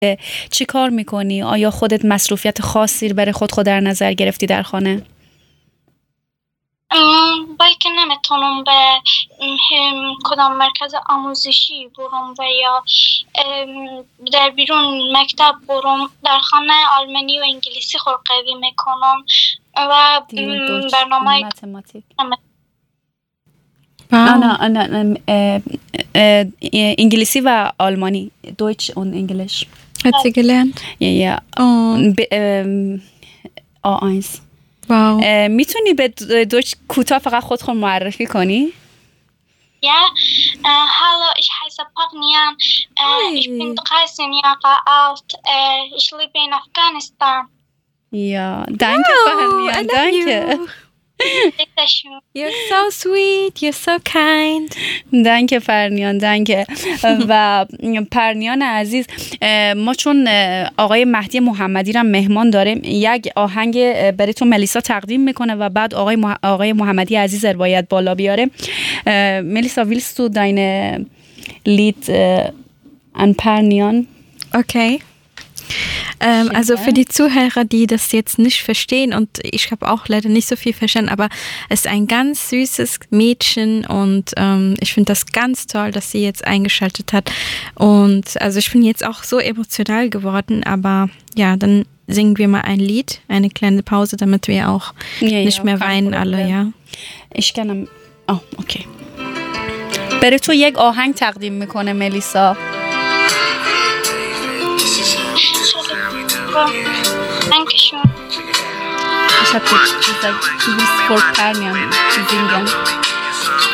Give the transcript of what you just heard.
چی کار میکنی؟ آیا خودت مصروفیت خاصی برای خود در نظر گرفتی در خانه؟ باید که نمیتونم به کدام مرکز آموزشی برم و یا در بیرون مکتب برم. در خانه آلمانی و انگلیسی قوی میکنم و برنامه متماتیک. نه انگلیسی و آلمانی. Deutsch und Englisch. Hat sie gelernt? Ja. A1. Wow. میتونی به دویچ کوتاه فقط خود معرفی کنی؟ Ja, hallo, ich heiße Pagnian. Ich bin 13 Jahre alt. Ich lebe in Afghanistan. Ja, danke, Pagnian, danke. You're so sweet, you're so kind. دنکه پرنیان، دنکه. و پرنیان عزیز، ما چون آقای مهدی محمدی را مهمان داریم، یک آهنگ براتون ملیسا تقدیم میکنه و بعد آقای محمدی عزیز باید بالا بیاره. Melissa, willst du deine Lied an Pernian? Okay. Also für die Zuhörer, die das jetzt nicht verstehen, und ich habe auch leider nicht so viel verstanden, aber es ist ein ganz süßes Mädchen und ich finde das ganz toll, dass sie jetzt eingeschaltet hat. Und also ich bin jetzt auch so emotional geworden, aber ja, dann singen wir mal ein Lied, eine kleine Pause, damit wir auch nicht mehr weinen alle, ja. Ich kann okay. برای تو یک آهنگ تقدیم میکنه ملیسا. Dankeschön. Ich habe jetzt gesagt, du willst vor Pernian singen.